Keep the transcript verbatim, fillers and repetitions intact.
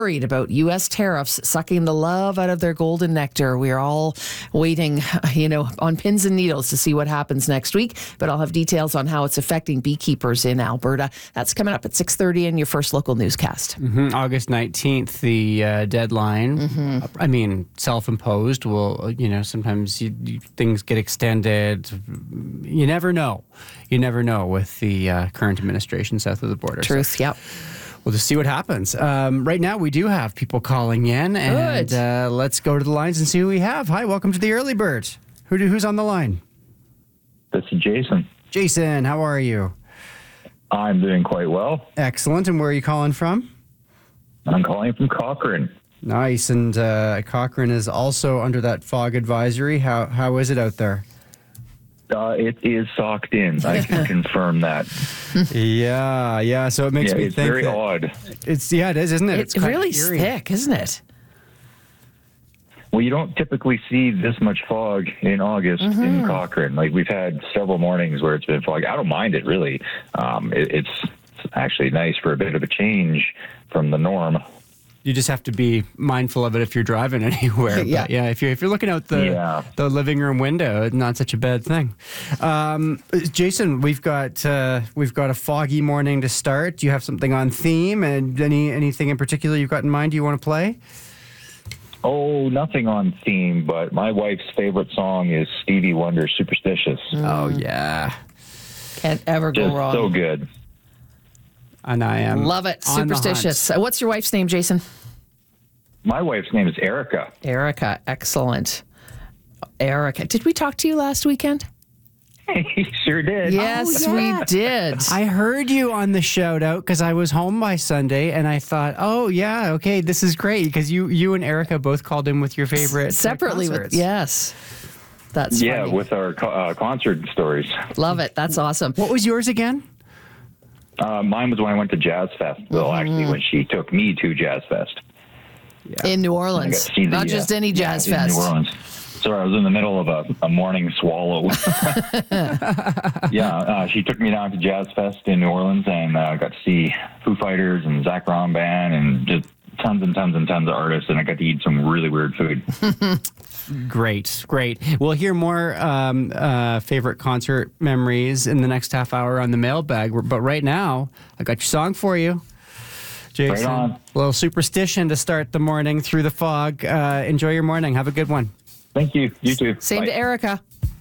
worried about U S tariffs sucking the love out of their golden nectar. We are all waiting, you know, on pins and needles to see what happens next week, but I'll have details on how it's affecting beekeepers in Alberta. That's coming up at six thirty in your first local newscast. Mm-hmm. August nineteenth, the uh, deadline. Mm-hmm. I mean, self-imposed. Well, you know, sometimes you, you, things get extended. You never know. You never know with the uh, current administration south of the border. Truth, so. yep. We'll just see what happens. Um, right now, we do have people calling in, and Good. Uh, let's go to the lines and see who we have. Hi, welcome to the Early Bird. Who do, who's on the line? This is Jason. Jason, how are you? I'm doing quite well. Excellent. And where are you calling from? I'm calling from Cochrane. Nice. And uh, Cochrane is also under that fog advisory. How How is it out there? Uh, it is socked in. I can confirm that. Yeah, yeah. So it makes Yeah, me it's think very that odd. It's yeah, it is, isn't it? It's kinda really eerie. thick, isn't it? Well, you don't typically see this much fog in August Mm-hmm. in Cochrane. Like, we've had several mornings where it's been foggy. I don't mind it, really. Um, it, it's actually nice for a bit of a change from the norm. You just have to be mindful of it if you're driving anywhere. Yeah. But yeah. If you're if you're looking out the Yeah. the living room window, it's not such a bad thing. Um, Jason, we've got uh, we've got a foggy morning to start. Do you have something on theme and any anything in particular you've got in mind you want to play? Oh, nothing on theme, but my wife's favorite song is Stevie Wonder's Superstitious. Oh yeah, Can't ever go Just wrong. so good. and I am Love it. on the hunt. Superstitious. Uh, What's your wife's name, Jason? My wife's name is Erica. Erica. Excellent. Erica. Did we talk to you last weekend? He sure did. Yes, Oh, yeah. we did. I heard you on the shout out because I was home by Sunday and I thought, oh yeah, okay, this is great because you you and Erica both called in with your favorite uh, Separately with concerts. yes. That's Yeah, funny. with our co- uh, concert stories. Love it. That's awesome. What was yours again? Uh, mine was when I went to Jazz Fest. Well, Mm-hmm. actually, when she took me to Jazz Fest. In New I got Orleans. to see the, Not just uh, any jazz yeah, fest. In New Orleans. Sorry, I was in the middle of a, a morning swallow. yeah, uh, she took me down to Jazz Fest in New Orleans and uh, got to see Foo Fighters and Zach Ron Band and just tons and tons and tons of artists, and I got to eat some really weird food. Great, great. We'll hear more um, uh, favorite concert memories in the next half hour on the mailbag. But right now, I got your song for you. Jason, Right on. a little superstition to start the morning through the fog. Uh, enjoy your morning. Have a good one. Thank you. You too. Same Bye. to Erica.